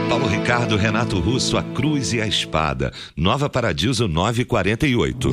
Paulo Ricardo, Renato Russo, A Cruz e a Espada. Nova Paradiso 948.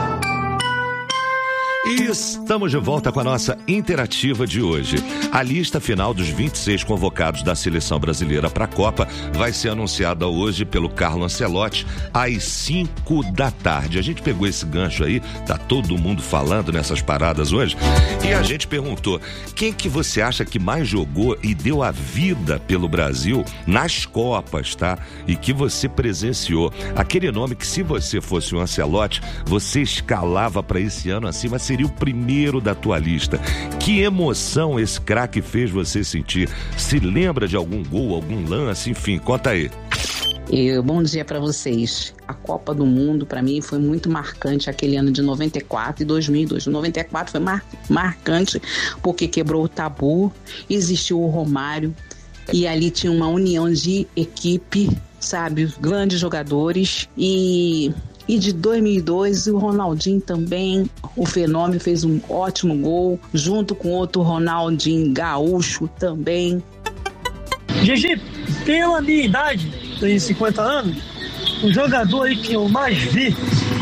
E estamos de volta com a nossa interativa de hoje. A lista final dos 26 convocados da seleção brasileira para a Copa vai ser anunciada hoje pelo Carlo Ancelotti às 5 da tarde. A gente pegou esse gancho aí, tá todo mundo falando nessas paradas hoje, e a gente perguntou: quem que você acha que mais jogou e deu a vida pelo Brasil nas Copas, tá? E que você presenciou. Aquele nome que, se você fosse o Ancelotti, você escalava para esse ano assim, mas seria o primeiro da tua lista. Que emoção esse craque fez você sentir? Se lembra de algum gol, algum lance, enfim, conta aí. Bom dia para vocês. A Copa do Mundo, para mim, foi muito marcante aquele ano de 94 e 2002. 94 foi marcante porque quebrou o tabu, existiu o Romário e ali tinha uma união de equipe, sabe, grandes jogadores. E de 2002, o Ronaldinho também, o fenômeno, fez um ótimo gol, junto com outro Ronaldinho gaúcho também. Gigi, pela minha idade, tenho 50 anos, o jogador aí que eu mais vi,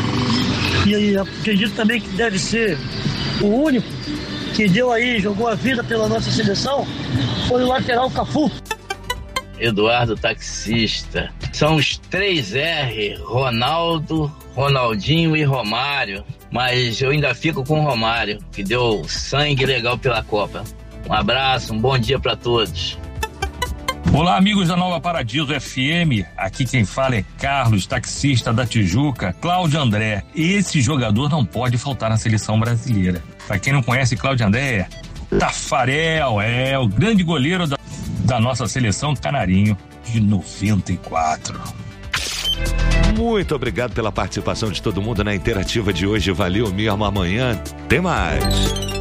e acredito também que deve ser o único que jogou a vida pela nossa seleção, foi o lateral Cafu. Eduardo Taxista. São os 3R, Ronaldo, Ronaldinho e Romário. Mas eu ainda fico com o Romário, que deu sangue legal pela Copa. Um abraço, um bom dia para todos. Olá, amigos da Nova Paradiso FM. Aqui quem fala é Carlos, taxista da Tijuca. Cláudio André. Esse jogador não pode faltar na seleção brasileira. Para quem não conhece Cláudio André, Tafarel, o grande goleiro da nossa seleção Canarinho de 94. Muito obrigado pela participação de todo mundo na interativa de hoje. Valeu mesmo. Amanhã tem mais.